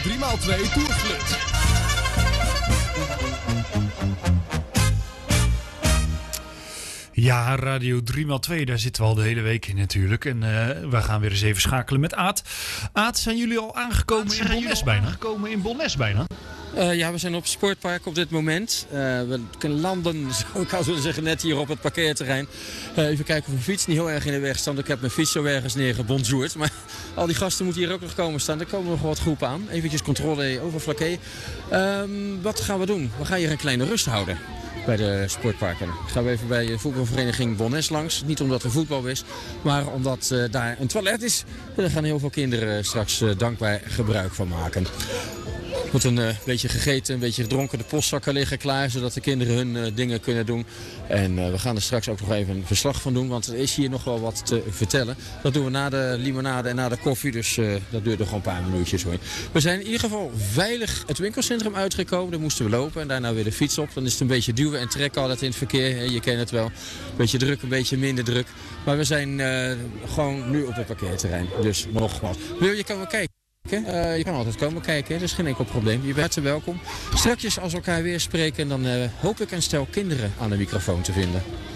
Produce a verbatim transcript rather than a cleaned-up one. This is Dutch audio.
drie maal twee Tourflits. Ja, Radio drie maal twee, daar zitten we al de hele week in natuurlijk. En uh, we gaan weer eens even schakelen met Aad. Aad, zijn jullie al aangekomen in Bolnes bijna? Aangekomen in Bolnes bijna? Uh, ja, we zijn op het sportpark op dit moment. Uh, we kunnen landen, zou ik al willen zeggen, net hier op het parkeerterrein. Uh, even kijken of mijn fiets niet heel erg in de weg staat. Ik heb mijn fiets zo ergens neergebonjourd. Maar al die gasten moeten hier ook nog komen staan. Er komen nog wat groepen aan. Eventjes controle over vlakke. Um, wat gaan we doen? We gaan hier een kleine rust houden bij de sportparken. Gaan we even bij de voetbalvereniging Bolnes langs. Niet omdat er voetbal is, maar omdat uh, daar een toilet is. En daar gaan heel veel kinderen straks uh, dankbaar gebruik van maken. Er moet een uh, beetje gegeten, een beetje gedronken. De postzakken liggen klaar, zodat de kinderen hun uh, dingen kunnen doen. En uh, we gaan er straks ook nog even een verslag van doen, want er is hier nog wel wat te vertellen. Dat doen we na de limonade en na de koffie, dus uh, dat duurt nog gewoon een paar minuutjes hoor. We zijn in ieder geval veilig het winkelcentrum uitgekomen. Daar moesten we lopen en daarna weer de fiets op. Dan is het een beetje duwen en trekken altijd in het verkeer. Je kent het wel. Een beetje druk, een beetje minder druk. Maar we zijn uh, gewoon nu op het parkeerterrein. Dus nogmaals. Wil je komen kijken? Uh, je kan altijd komen kijken, dat is geen enkel probleem. Je bent hartelijk welkom. Straks als we elkaar weer spreken, dan uh, hoop ik een stel kinderen aan de microfoon te vinden.